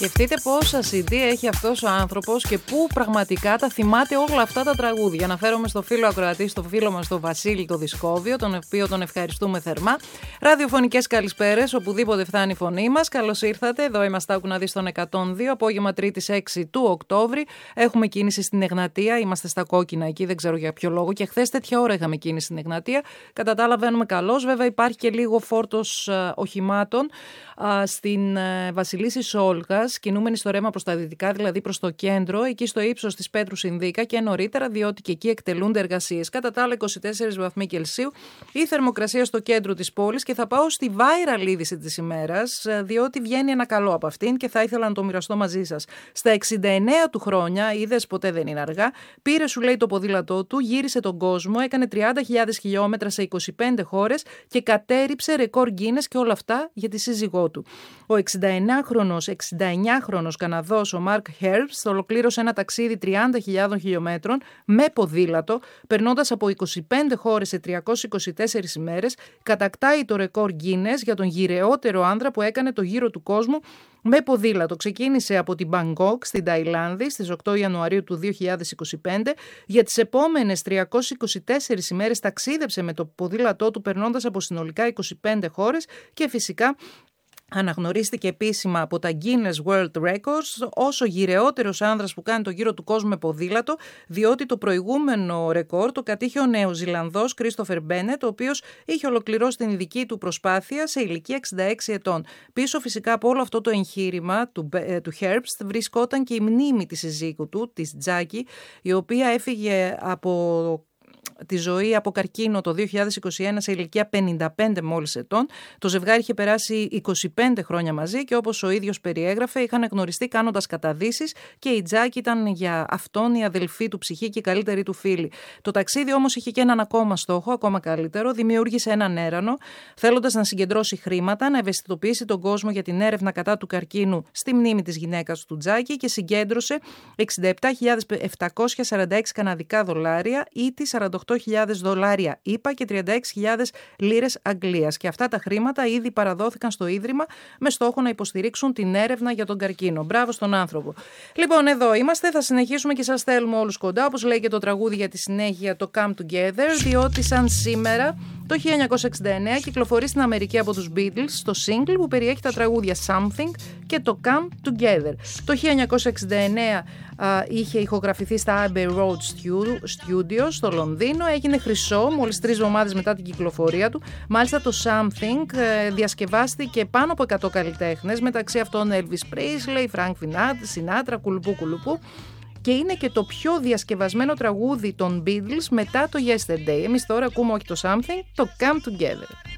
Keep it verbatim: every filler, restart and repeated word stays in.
Σκεφτείτε πόσα σι ντι έχει αυτός ο άνθρωπος και πού πραγματικά τα θυμάται όλα αυτά τα τραγούδια. Αναφέρομαι στο φίλο ακροατή, στο φίλο μας τον Βασίλη το Δισκόβιο, τον οποίο τον ευχαριστούμε θερμά. Ραδιοφωνικές καλησπέρες, οπουδήποτε φτάνει η φωνή μας. Καλώς ήρθατε. Εδώ είμαστε, άκου να δεις, στον εκατόν δύο, απόγευμα Τρίτης έξι του Οκτώβρη. Έχουμε κίνηση στην Εγνατία. Είμαστε στα κόκκινα εκεί, δεν ξέρω για ποιο λόγο. Και χθες τέτοια ώρα είχαμε κίνηση στην Εγνατία. Κατά τα άλλα, βαίνουμε καλώς. Βέβαια, υπάρχει και λίγο φόρτος α, οχημάτων α, στην α, Βασιλίσσης Όλγας, κινούμενη στο ρέμα προς τα δυτικά, δηλαδή προς το κέντρο, εκεί στο ύψος της Πέτρου Συνδίκα και νωρίτερα, διότι και εκεί εκτελούνται εργασίες. Κατά τα άλλα, είκοσι τέσσερις βαθμοί Κελσίου η θερμοκρασία στο κέντρο της πόλης. Και θα πάω στη viral είδηση της ημέρας, διότι βγαίνει ένα καλό από αυτήν και θα ήθελα να το μοιραστώ μαζί σας. Στα εξήντα εννέα του χρόνια, είδες, ποτέ δεν είναι αργά, πήρε, σου λέει, το ποδήλατό του, γύρισε τον κόσμο, έκανε τριάντα χιλιάδες χιλιόμετρα σε είκοσι πέντε χώρες και κατέρριψε ρεκόρ Guinness, και όλα αυτά για τη σύζυγό του. Ο εξήντα εννέάχρονος, εξήντα εννέάχρονος Καναδός, ο Μαρκ Herbst, ολοκλήρωσε ένα ταξίδι τριάντα χιλιάδων χιλιόμετρων με ποδήλατο, περνώντας από είκοσι πέντε χώρες σε τριακόσιες είκοσι τέσσερις ημέρες, κατακτάει το ρεκόρ Guinness για τον γυρεότερο άνδρα που έκανε το γύρο του κόσμου με ποδήλατο. Ξεκίνησε από την Μπαγκόκ στην Ταϊλάνδη στις οκτώ Ιανουαρίου του δύο χιλιάδες είκοσι πέντε. Για τις επόμενες τριακόσιες είκοσι τέσσερις ημέρες ταξίδεψε με το ποδήλατό του, περνώντας από συνολικά είκοσι πέντε χώρες, και φυσικά αναγνωρίστηκε επίσημα από τα Guinness World Records ως ο γυρεότερος άνδρας που κάνει το γύρο του κόσμου με ποδήλατο, διότι το προηγούμενο ρεκόρ το κατήχε ο Νεοζηλανδός Κρίστοφερ Μπένετ, ο οποίος είχε ολοκληρώσει την ειδική του προσπάθεια σε ηλικία εξήντα έξι ετών. Πίσω φυσικά από όλο αυτό το εγχείρημα του, του Herbst βρισκόταν και η μνήμη της συζύγου του, της Τζάκι, η οποία έφυγε από τη ζωή από καρκίνο το δύο χιλιάδες είκοσι ένα σε ηλικία πενήντα πέντε μόλις ετών. Το ζευγάρι είχε περάσει είκοσι πέντε χρόνια μαζί και, όπως ο ίδιος περιέγραφε, είχαν γνωριστεί κάνοντας καταδύσεις και η Τζάκη ήταν για αυτόν η αδελφή του ψυχή και η καλύτερη του φίλη. Το ταξίδι όμως είχε και έναν ακόμα στόχο, ακόμα καλύτερο. Δημιούργησε έναν έρανο, θέλοντας να συγκεντρώσει χρήματα, να ευαισθητοποιήσει τον κόσμο για την έρευνα κατά του καρκίνου στη μνήμη της γυναίκας του Τζάκη, και συγκέντρωσε εξήντα επτά χιλιάδες επτακόσια σαράντα έξι καναδικά δολάρια ή τις σαράντα οκτώ χιλιάδες δολάρια ΗΠΑ και τριάντα έξι χιλιάδες λίρες Αγγλίας. Και αυτά τα χρήματα ήδη παραδόθηκαν στο Ίδρυμα με στόχο να υποστηρίξουν την έρευνα για τον καρκίνο. Μπράβο στον άνθρωπο. Λοιπόν, εδώ είμαστε, θα συνεχίσουμε και σας θέλουμε όλους κοντά, όπως λέει και το τραγούδι για τη συνέχεια, το Come Together, διότι σαν σήμερα το χίλια εννιακόσια εξήντα εννέα κυκλοφορεί στην Αμερική από τους Beatles το single που περιέχει τα τραγούδια Something και το Come Together. Το χίλια εννιακόσια εξήντα εννέα α, είχε ηχογραφηθεί στα Abbey Road Studios στο Λονδίνο, έγινε χρυσό μόλις τρεις εβδομάδες μετά την κυκλοφορία του. Μάλιστα το Something ε, διασκευάστηκε πάνω από εκατό καλλιτέχνες, μεταξύ αυτών Elvis Presley, Frank Sinatra, κουλουπού κουλουπού. Και είναι και το πιο διασκευασμένο τραγούδι των Beatles μετά το Yesterday. Εμείς τώρα ακούμε όχι το Something, το Come Together.